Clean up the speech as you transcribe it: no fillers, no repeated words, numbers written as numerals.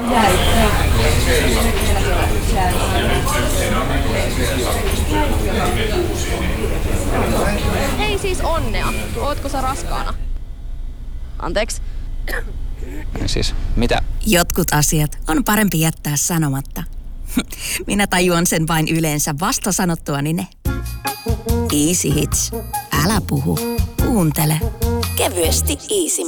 Hei siis onnea. Ootko sä raskaana? Anteeksi. Siis, mitä? Jotkut asiat on parempi jättää sanomatta. Minä tajuan sen vain yleensä vasta sanottuani ne. Easy Hits. Älä puhu. Kuuntele. Kevyesti Easy